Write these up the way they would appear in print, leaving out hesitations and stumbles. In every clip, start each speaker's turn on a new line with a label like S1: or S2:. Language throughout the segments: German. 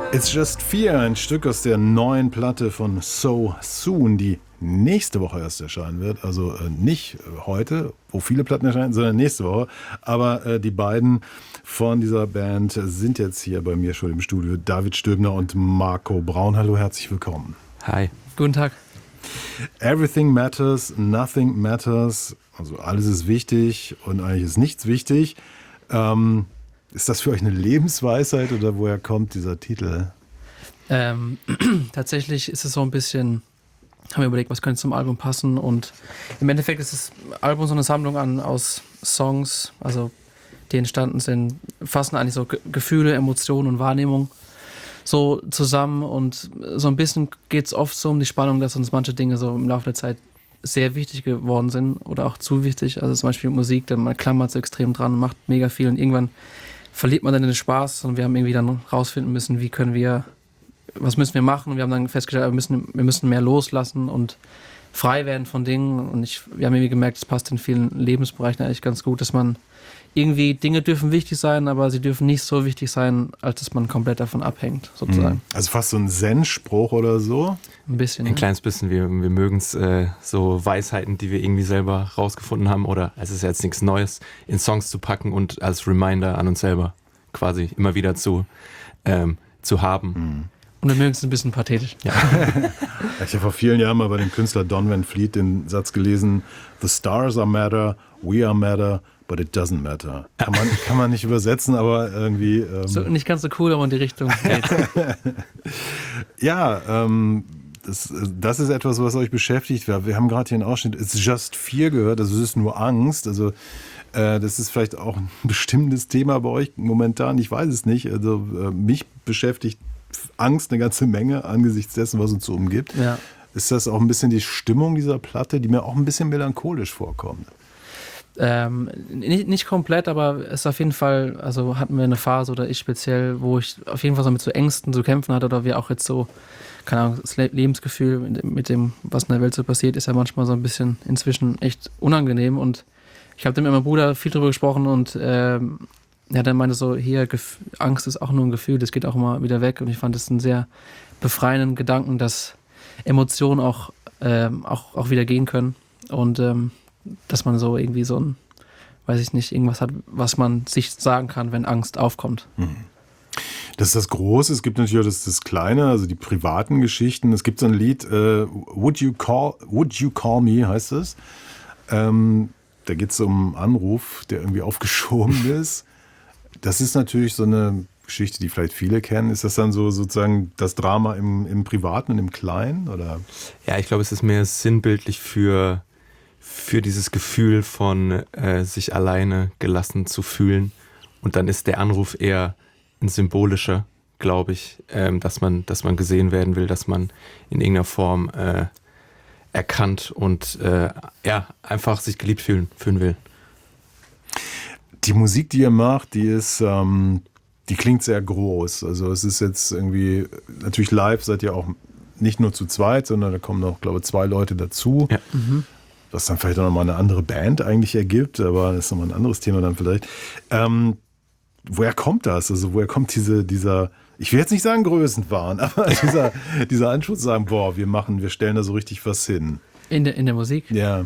S1: It's Just Fear, ein Stück aus der neuen Platte von So Soon, die nächste Woche erst erscheinen wird. Also nicht heute, wo viele Platten erscheinen, sondern nächste Woche. Aber die beiden von dieser Band sind jetzt hier bei mir schon im Studio. David Stöbner und Marco Braun. Hallo, herzlich willkommen.
S2: Hi.
S3: Guten Tag.
S1: Everything matters, nothing matters. Also alles ist wichtig und eigentlich ist nichts wichtig. Ist das für euch eine Lebensweisheit oder woher kommt dieser Titel?
S3: Tatsächlich ist es so ein bisschen, haben wir überlegt, was könnte zum Album passen, und im Endeffekt ist das Album so eine Sammlung aus Songs, also die entstanden sind, fassen eigentlich so Gefühle, Emotionen und Wahrnehmung so zusammen, und so ein bisschen geht es oft so um die Spannung, dass uns manche Dinge so im Laufe der Zeit sehr wichtig geworden sind oder auch zu wichtig, also zum Beispiel Musik, dann man klammert so extrem dran und macht mega viel und irgendwann verliert man dann den Spaß, und wir haben irgendwie dann rausfinden müssen, was müssen wir machen, und wir haben dann festgestellt, wir müssen mehr loslassen und frei werden von Dingen, und wir haben irgendwie gemerkt, es passt in vielen Lebensbereichen eigentlich ganz gut, dass man irgendwie, Dinge dürfen wichtig sein, aber sie dürfen nicht so wichtig sein, als dass man komplett davon abhängt, sozusagen.
S1: Also fast so ein Zen-Spruch oder so?
S3: Ein bisschen.
S2: Ein kleines bisschen. Wir mögen es, so Weisheiten, die wir irgendwie selber rausgefunden haben, oder es ist jetzt nichts Neues, in Songs zu packen und als Reminder an uns selber quasi immer wieder zu haben.
S3: Und wir mögen es ein bisschen pathetisch.
S2: Ja.
S1: Ich habe vor vielen Jahren mal bei dem Künstler Don Van Fleet den Satz gelesen: The stars are matter, we are matter, but it doesn't matter. Kann man nicht übersetzen, aber irgendwie...
S3: So, nicht ganz so cool, aber in die Richtung geht.
S1: Ja, das ist etwas, was euch beschäftigt. Wir haben gerade hier einen Ausschnitt It's Just Fear gehört, also es ist nur Angst. Also das ist vielleicht auch ein bestimmtes Thema bei euch momentan, ich weiß es nicht. Also mich beschäftigt Angst eine ganze Menge angesichts dessen, was uns so umgibt.
S3: Ja.
S1: Ist das auch ein bisschen die Stimmung dieser Platte, die mir auch ein bisschen melancholisch vorkommt?
S3: Nicht komplett, aber es ist auf jeden Fall, also hatten wir eine Phase, oder ich speziell, wo ich auf jeden Fall so mit so Ängsten zu kämpfen hatte, oder wir auch jetzt so, keine Ahnung, das Lebensgefühl mit dem, was in der Welt so passiert, ist ja manchmal so ein bisschen inzwischen echt unangenehm, und ich habe mit meinem Bruder viel drüber gesprochen, und ja, dann meinte so, hier, Angst ist auch nur ein Gefühl, das geht auch immer wieder weg, und ich fand es einen sehr befreienden Gedanken, dass Emotionen auch wieder gehen können, und dass man so irgendwie so ein, weiß ich nicht, irgendwas hat, was man sich sagen kann, wenn Angst aufkommt.
S1: Das ist das Große, es gibt natürlich auch das Kleine, also die privaten Geschichten. Es gibt so ein Lied, Would You Call Me, heißt es. Da geht es um einen Anruf, der irgendwie aufgeschoben ist. Das ist natürlich so eine Geschichte, die vielleicht viele kennen. Ist das dann so sozusagen das Drama im Privaten und im Kleinen? Oder?
S2: Ja, ich glaube, es ist mehr sinnbildlich für dieses Gefühl von sich alleine gelassen zu fühlen. Und dann ist der Anruf eher ein symbolischer, glaube ich, dass man gesehen werden will, dass man in irgendeiner Form erkannt und einfach sich geliebt fühlen will.
S1: Die Musik, die ihr macht, die klingt sehr groß. Also es ist jetzt irgendwie, natürlich live seid ihr auch nicht nur zu zweit, sondern da kommen noch, glaube ich, 2 Leute dazu. Ja. Was dann vielleicht auch nochmal eine andere Band eigentlich ergibt, aber das ist nochmal ein anderes Thema dann vielleicht. Woher kommt das? Also woher kommt dieser, ich will jetzt nicht sagen Größenwahn, aber dieser Anschluss zu sagen, boah, wir stellen da so richtig was hin.
S3: In der Musik?
S1: Ja.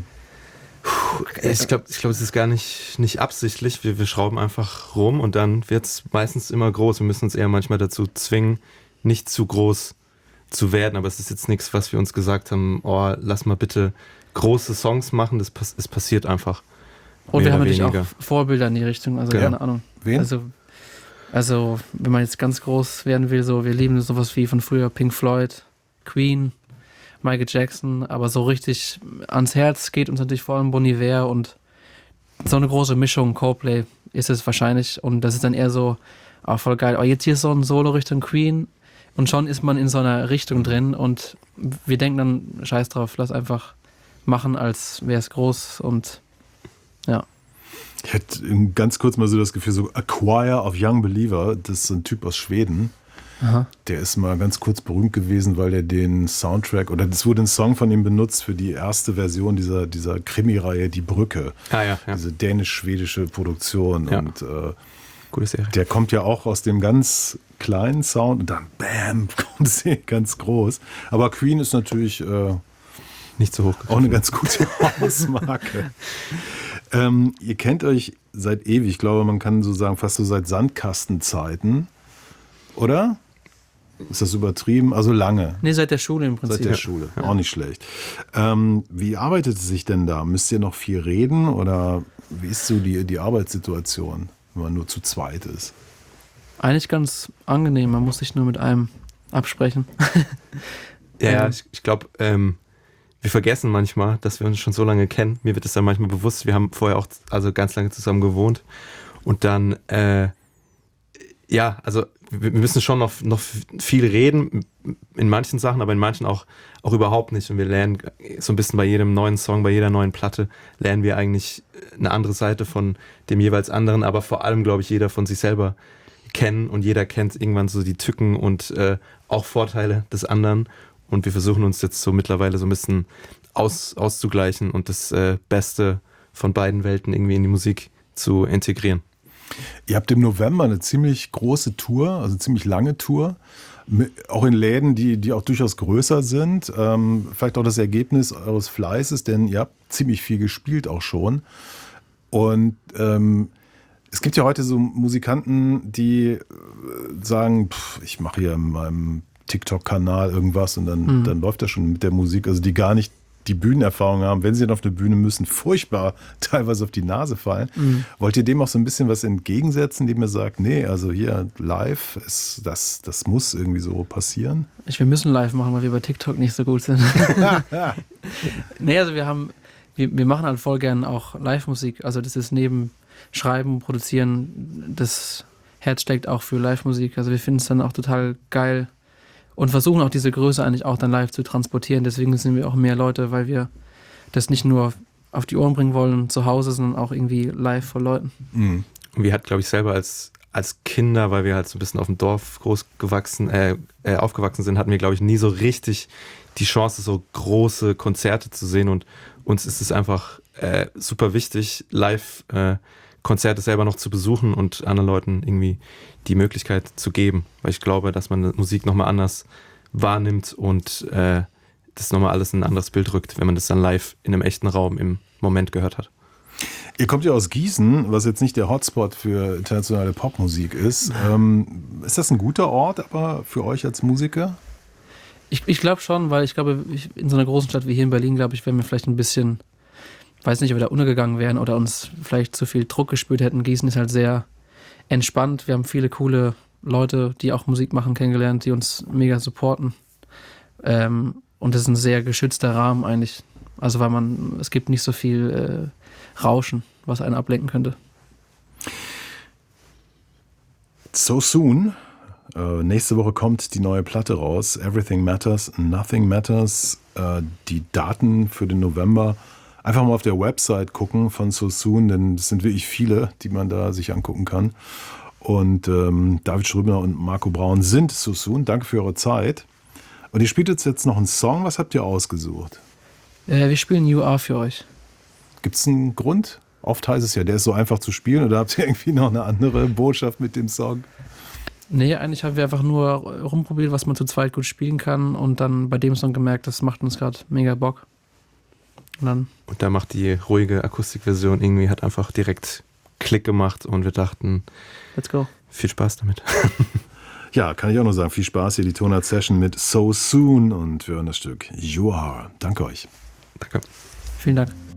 S2: Ich glaube, es ist gar nicht absichtlich. Wir schrauben einfach rum, und dann wird es meistens immer groß. Wir müssen uns eher manchmal dazu zwingen, nicht zu groß zu werden. Aber es ist jetzt nichts, was wir uns gesagt haben, oh, lass mal bitte große Songs machen. Es passiert einfach.
S3: Und wir haben natürlich auch Vorbilder in die Richtung, also keine Ahnung.
S1: Wen?
S3: Also wenn man jetzt ganz groß werden will, so, wir lieben sowas wie von früher Pink Floyd, Queen, Michael Jackson, aber so richtig ans Herz geht uns natürlich vor allem Bon Iver, und so eine große Mischung, Coldplay ist es wahrscheinlich, und das ist dann eher so, voll geil, jetzt hier ist so ein Solo Richtung Queen, und schon ist man in so einer Richtung drin, und wir denken dann, scheiß drauf, lass einfach machen, als wäre es groß, und ja.
S1: Ich hatte ganz kurz mal so das Gefühl, so A Choir of Young Believer, das ist so ein Typ aus Schweden. Aha. Der ist mal ganz kurz berühmt gewesen, weil er den Soundtrack, oder es wurde ein Song von ihm benutzt für die erste Version dieser Krimireihe Die Brücke. Ja. Diese dänisch-schwedische Produktion. Ja. Und
S2: gute Serie.
S1: Der kommt ja auch aus dem ganz kleinen Sound und dann bam, kommt sie ganz groß. Aber Queen ist natürlich
S2: Nicht so hoch.
S1: auch eine ganz gute Hausmarke. Ihr kennt euch seit ewig, ich glaube, man kann so sagen, fast so seit Sandkastenzeiten, oder? Ist das übertrieben? Also lange.
S3: Nee, seit der Schule im Prinzip.
S1: Seit der Schule, auch nicht schlecht. Wie arbeitet es sich denn da? Müsst ihr noch viel reden oder wie ist so die Arbeitssituation, wenn man nur zu zweit ist?
S3: Eigentlich ganz angenehm, man muss sich nur mit einem absprechen.
S2: Ja, ich glaube, wir vergessen manchmal, dass wir uns schon so lange kennen. Mir wird es dann manchmal bewusst, wir haben vorher auch also ganz lange zusammen gewohnt und dann, also wir müssen schon noch viel reden in manchen Sachen, aber in manchen auch überhaupt nicht. Und wir lernen so ein bisschen bei jedem neuen Song, bei jeder neuen Platte, lernen wir eigentlich eine andere Seite von dem jeweils anderen, aber vor allem, glaube ich, jeder von sich selber kennen und jeder kennt irgendwann so die Tücken und auch Vorteile des anderen. Und wir versuchen uns jetzt so mittlerweile so ein bisschen auszugleichen und das Beste von beiden Welten irgendwie in die Musik zu integrieren.
S1: Ihr habt im November eine ziemlich große Tour, also ziemlich lange Tour, auch in Läden, die auch durchaus größer sind. Vielleicht auch das Ergebnis eures Fleißes, denn ihr habt ziemlich viel gespielt auch schon. Und es gibt ja heute so Musikanten, die sagen, ich mache hier in meinem TikTok-Kanal irgendwas und dann läuft das schon mit der Musik, also die gar nicht die Bühnenerfahrung haben, wenn sie dann auf eine Bühne müssen, furchtbar teilweise auf die Nase fallen. Wollt ihr dem auch so ein bisschen was entgegensetzen, indem ihr sagt, nee, also hier live, das muss irgendwie so passieren?
S3: Wir müssen live machen, weil wir bei TikTok nicht so gut sind. Nee, also wir machen halt voll gern auch Live-Musik. Also das ist neben Schreiben, Produzieren, das Herz steckt auch für Live-Musik. Also wir finden es dann auch total geil und versuchen auch diese Größe eigentlich auch dann live zu transportieren. Deswegen sind wir auch mehr Leute, weil wir das nicht nur auf die Ohren bringen wollen zu Hause, sondern auch irgendwie live vor Leuten.
S1: Mhm.
S2: Und wir hatten, glaube ich, selber als Kinder, weil wir halt so ein bisschen auf dem Dorf aufgewachsen sind, hatten wir, glaube ich, nie so richtig die Chance, so große Konzerte zu sehen. Und uns ist es einfach super wichtig, live Konzerte selber noch zu besuchen und anderen Leuten irgendwie die Möglichkeit zu geben. Weil ich glaube, dass man Musik nochmal anders wahrnimmt und das nochmal alles in ein anderes Bild rückt, wenn man das dann live in einem echten Raum im Moment gehört hat.
S1: Ihr kommt ja aus Gießen, was jetzt nicht der Hotspot für internationale Popmusik ist. Ist das ein guter Ort aber für euch als Musiker?
S3: Ich glaube schon, weil ich glaube, in so einer großen Stadt wie hier in Berlin, glaube ich, wären wir vielleicht ein bisschen, weiß nicht, ob wir da untergegangen wären oder uns vielleicht zu viel Druck gespürt hätten. Gießen ist halt sehr entspannt. Wir haben viele coole Leute, die auch Musik machen, kennengelernt, die uns mega supporten. Und das ist ein sehr geschützter Rahmen eigentlich. Also weil es gibt nicht so viel Rauschen, was einen ablenken könnte.
S1: So Soon. Nächste Woche kommt die neue Platte raus. Everything Matters, Nothing Matters. Die Daten für den November einfach mal auf der Website gucken von So Soon, denn es sind wirklich viele, die man da sich angucken kann. Und David Strübner und Marco Braun sind So Soon. Danke für eure Zeit. Und ihr spielt jetzt noch einen Song. Was habt ihr ausgesucht?
S3: Wir spielen You Are für euch.
S1: Gibt es einen Grund? Oft heißt es ja, der ist so einfach zu spielen. Oder habt ihr irgendwie noch eine andere Botschaft mit dem Song?
S3: Nee, eigentlich haben wir einfach nur rumprobiert, was man zu zweit gut spielen kann. Und dann bei dem Song gemerkt, das macht uns gerade mega Bock. Und
S2: da macht die ruhige Akustikversion irgendwie, hat einfach direkt Klick gemacht und wir dachten,
S3: let's go.
S2: Viel Spaß damit.
S1: Ja, kann ich auch nur sagen, viel Spaß hier, die Tonart Session mit So Soon und wir hören das Stück You Are. Danke euch.
S2: Danke.
S3: Vielen Dank.